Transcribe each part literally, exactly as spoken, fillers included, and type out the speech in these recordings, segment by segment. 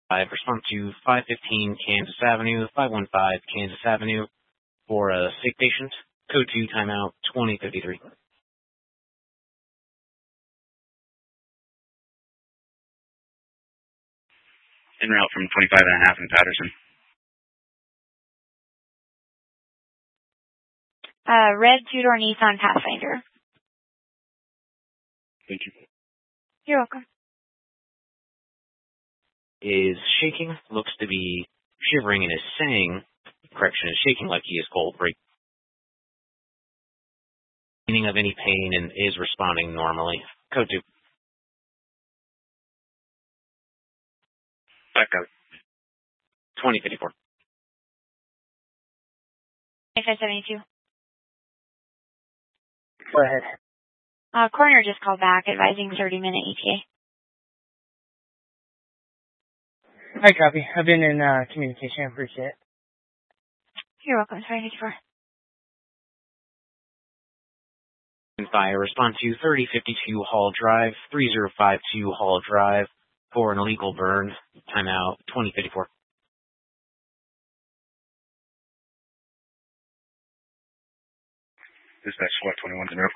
five, respond to five fifteen Kansas Avenue, five one five Kansas Avenue for a sick patient. Code two, timeout, twenty fifty-three. En route from twenty-five and a half in Patterson. Uh, red two-door Nissan Pathfinder. Thank you. You're welcome. Is shaking, looks to be shivering, and is saying, correction, is shaking like he is cold, break. Meaning of any pain and is responding normally. Code two. Back up. twenty fifty-four. twenty-five seventy-two. Go ahead. Uh, coroner just called back advising thirty minute E T A. Hi, copy. I've been in uh, communication. I appreciate it. You're welcome. Sorry, fifty-four. Fire, respond to thirty fifty-two Hall Drive, three zero five two Hall Drive for an illegal burn. Timeout, twenty fifty-four. Dispatch SWAT twenty-one in route.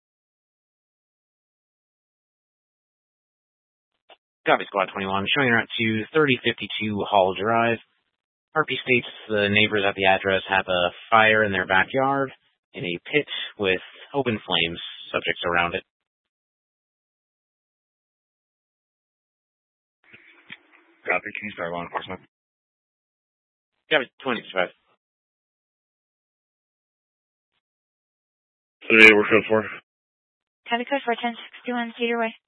Copy, Squad twenty-one. Showing route to thirty fifty-two Hall Drive. R P states the neighbors at the address have a fire in their backyard in a pit with open flames, subjects around it. Copy. Can you start law enforcement? Copy, twenty-five. Today we're code four. Copy code for ten sixty-one Cedar Way.